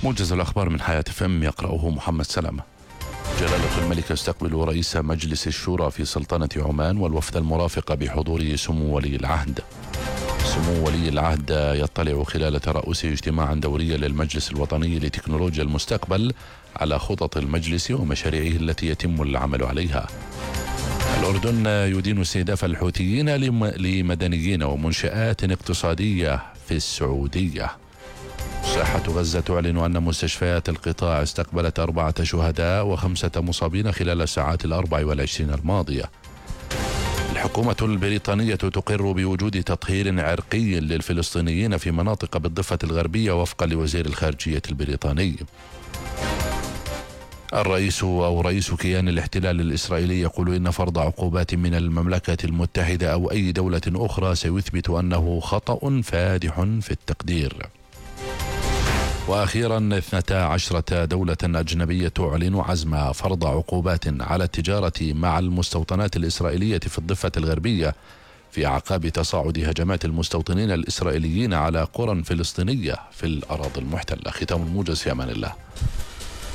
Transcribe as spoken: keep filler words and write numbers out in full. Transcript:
موجز الأخبار من حياة فم يقرأه محمد سلامة. جلالة الملك يستقبل رئيس مجلس الشورى في سلطنة عمان والوفد المرافق بحضور سمو ولي العهد. سمو ولي العهد يطلع خلال ترأسه اجتماعا دوريا للمجلس الوطني لتكنولوجيا المستقبل على خطط المجلس ومشاريعه التي يتم العمل عليها. الأردن يدين استهداف الحوثيين لمدنيين ومنشآت اقتصادية في السعودية. صحة غزة تعلن أن مستشفيات القطاع استقبلت أربعة شهداء وخمسة مصابين خلال الساعات الأربع والعشرين الماضية. الحكومة البريطانية تقر بوجود تطهير عرقي للفلسطينيين في مناطق بالضفة الغربية وفقا لوزير الخارجية البريطاني. الرئيس أو رئيس كيان الاحتلال الإسرائيلي يقول إن فرض عقوبات من المملكة المتحدة أو أي دولة أخرى سيثبت أنه خطأ فادح في التقدير. وأخيرا اثنتا عشرة دولة أجنبية تعلن عزم فرض عقوبات على التجارة مع المستوطنات الإسرائيلية في الضفة الغربية في أعقاب تصاعد هجمات المستوطنين الإسرائيليين على قرى فلسطينية في الأراضي المحتلة. ختام الموجز، في أمان الله.